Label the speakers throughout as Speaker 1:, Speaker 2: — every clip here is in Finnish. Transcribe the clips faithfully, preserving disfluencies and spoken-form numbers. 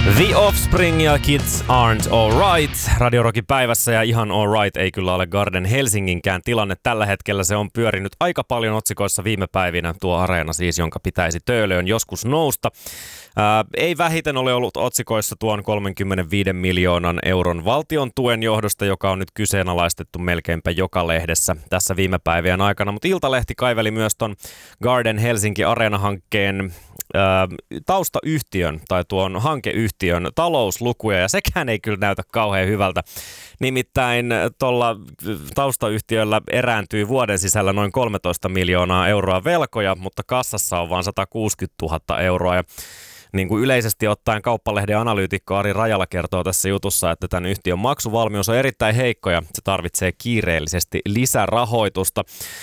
Speaker 1: The Offspring ja Kids Aren't Alright. Radio Rockin päivässä ja ihan alright ei kyllä ole Garden Helsinginkään tilanne. Tällä hetkellä se on pyörinyt aika paljon otsikoissa viime päivinä, tuo areena siis, jonka pitäisi töölöön joskus nousta. Ää, ei vähiten ole ollut otsikoissa tuon kolmekymmentäviisi miljoonan euron valtion tuen johdosta, joka on nyt kyseenalaistettu melkeinpä joka lehdessä tässä viime päivien aikana. Mutta Iltalehti kaiveli myös ton Garden Helsinki Areena-hankkeen ää, taustayhtiön tai tuon hankeyhtiön talouslukuja, ja sekään ei kyllä näytä kauhean hyvältä. Nimittäin tuolla taustayhtiöllä erääntyy vuoden sisällä noin kolmetoista miljoonaa euroa velkoja, mutta kassassa on vain sata kuusikymmentätuhatta euroa. Ja niin kuin yleisesti ottaen Kauppalehden analyytikko Ari Rajala kertoo tässä jutussa, että tämän yhtiön maksuvalmius on erittäin heikko ja se tarvitsee kiireellisesti lisärahoitusta.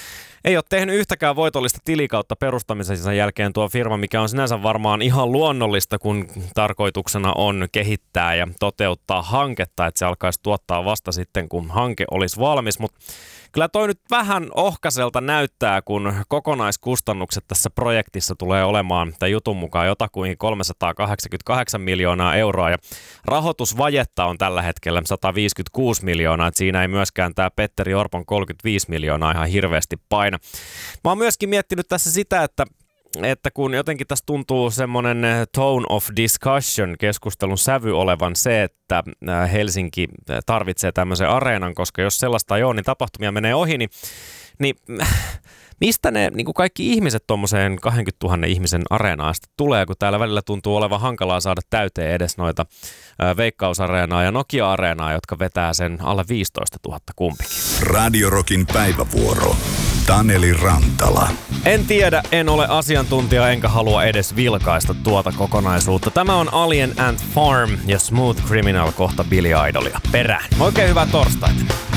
Speaker 1: Ei ole tehnyt yhtäkään voitollista tilikautta perustamisensa jälkeen tuo firma, mikä on sinänsä varmaan ihan luonnollista, kun tarkoituksena on kehittää ja toteuttaa hanketta, että se alkaisi tuottaa vasta sitten, kun hanke olisi valmis, mutta kyllä toi nyt vähän ohkaiselta näyttää, kun kokonaiskustannukset tässä projektissa tulee olemaan tämän jutun mukaan jotakuinkin kolmesataakahdeksankymmentäkahdeksan miljoonaa euroa ja rahoitusvajetta on tällä hetkellä sata viisikymmentäkuusi miljoonaa, että siinä ei myöskään tämä Petteri Orpon kolmekymmentäviisi miljoonaa ihan hirveästi paina. Mä oon myöskin miettinyt tässä sitä, että että kun jotenkin tässä tuntuu semmoinen tone of discussion, keskustelun sävy olevan se, että Helsinki tarvitsee tämmöisen areenan, koska jos sellaista ei ole, niin tapahtumia menee ohi, niin, niin mistä ne niin kuin kaikki ihmiset tuommoiseen kaksikymmentätuhatta ihmisen areenaan sitten tulee, kun täällä välillä tuntuu olevan hankalaa saada täyteen edes noita Veikkaus-areenaa ja Nokia-areenaa, jotka vetää sen alle viisitoistatuhatta kumpikin.
Speaker 2: Radio Rockin päivävuoro. Taneli Rantala.
Speaker 1: En tiedä, en ole asiantuntija enkä halua edes vilkaista tuota kokonaisuutta. Tämä on Alien Ant Farm ja Smooth Criminal kohta Billy Idolia perään. Oikein hyvää torstaita.